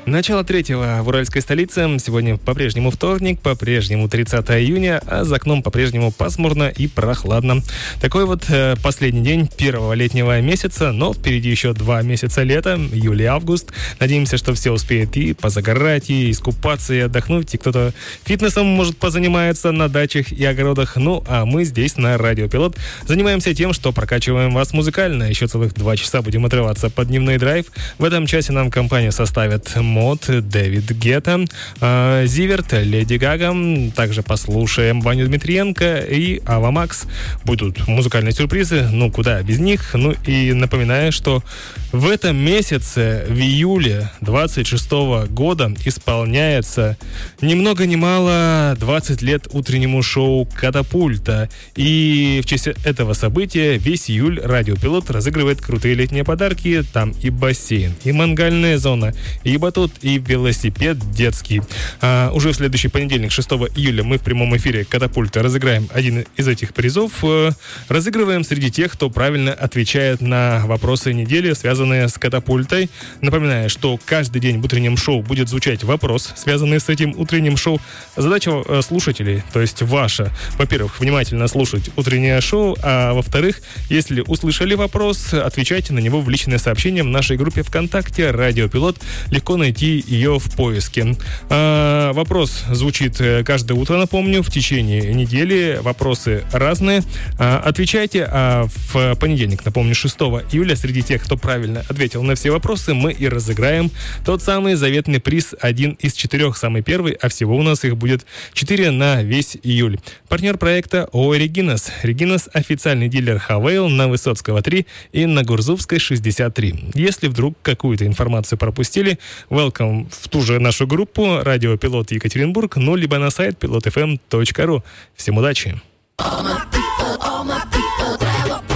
Начало третьего в уральской столице. Сегодня по-прежнему вторник, по-прежнему 30 июня, а за окном по-прежнему пасмурно и прохладно. Такой вот последний день первого летнего месяца, но впереди еще 2 месяца лета, июль и август. Надеемся, что все успеют и позагорать, и искупаться, и отдохнуть, и кто-то фитнесом может позаниматься на дачах и огородах. Ну, а мы здесь на Радио Пилот занимаемся тем, что прокачиваем вас музыкально. Еще целых 2 часа будем отрываться под дневной драйв. В этом часе нам компанию составят Мод, Дэвид Гетта, Зиверт, Леди Гага. Также послушаем Ваню Дмитриенко и Ава Макс. Будут музыкальные сюрпризы, ну куда без них. Ну и напоминаю, что в этом месяце, в июле 26-го года, исполняется ни много ни мало 20 лет утреннему шоу «Катапульта». И в честь этого события весь июль Радио Пилот разыгрывает крутые летние подарки. Там и бассейн, и мангальная зона, и батут, и велосипед детский. Уже в следующий понедельник, 6 июля, мы в прямом эфире «Катапульта» разыграем один из этих призов. Разыгрываем среди тех, кто правильно отвечает на вопросы недели, связанные с катапультой. Напоминаю, что каждый день в утреннем шоу будет звучать вопрос, связанный с этим утренним шоу. Задача слушателей, то есть ваша, во-первых, внимательно слушать утреннее шоу, а во-вторых, если услышали вопрос, отвечайте на него в личное сообщение в нашей группе ВКонтакте «Радио Пилот». Легко найти ее в поиске. Вопрос звучит каждое утро, напомню, в течение недели. Вопросы разные. Отвечайте, в понедельник, напомню, 6 июля, среди тех, кто правильно ответил на все вопросы, мы и разыграем тот самый заветный приз, 1 из 4, самый первый, а всего у нас их будет 4 на весь июль. Партнер проекта ООО «Регинас». «Регинас» — официальный дилер Хавейл на Высоцкого 3 и на Гурзувской 63. Если вдруг какую-то информацию пропустили, welcome в ту же нашу группу «Радио Пилот Екатеринбург», ну, либо на сайт pilotfm.ru. Всем удачи! All my people,